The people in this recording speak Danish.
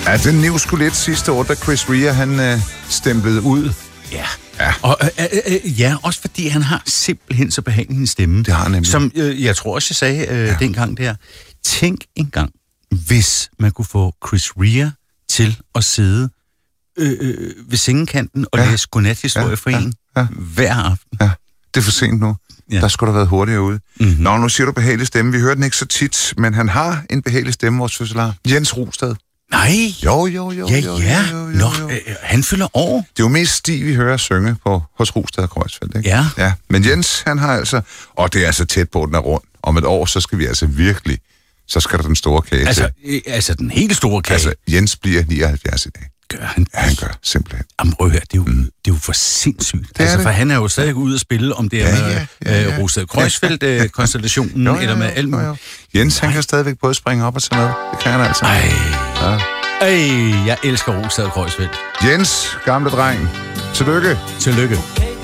Ja, den nev skulle lidt sidste år, da Chris Rea, han stemplede ud. Ja. Og også fordi han har simpelthen så behagelig en stemme. Det har han nemlig. Som jeg tror også, jeg sagde dengang der. Tænk engang, hvis man kunne få Chris Rea til at sidde ved sengekanten og læse godnathistorie for en hver aften. Ja, det er for sent nu. Ja. Der skulle der have været hurtigere ude. Mm-hmm. Nå, nu siger du behagelig stemme. Vi hører den ikke så tit, men han har en behagelig stemme, vores fødselar. Jens Rostad. Nej. Jo. Nå, han fylder år. Det er jo mest Stig, vi hører synge hos Rostad og Kreuzfeldt, ikke? Ja. Men Jens, han har altså... Og det er altså tæt på, den er rund. Om et år, så skal vi altså virkelig... Så skal der den store kage til. Altså den helt store kage? Altså, Jens bliver 79 i dag. Gør han? Ja, han gør, simpelthen. Jamen, prøv at høre, det er jo for sindssygt. For han er jo stadig ude at spille, om det er med Rostad Kreuzfeldt-konstellationen, eller med alt muligt. Jens, han kan stadigvæk både springe op og tage med. Det kan han altså. Jeg elsker Rostad Kreuzfeldt. Jens, gamle dreng. Tillykke.